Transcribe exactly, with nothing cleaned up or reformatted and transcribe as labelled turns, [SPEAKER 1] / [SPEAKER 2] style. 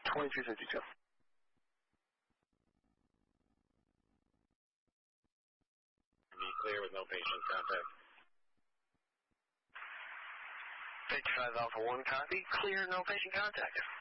[SPEAKER 1] twenty-two fifty-two.
[SPEAKER 2] Be clear with no patient contact.
[SPEAKER 1] fifty-five Alpha one, copy. Clear, no patient contact.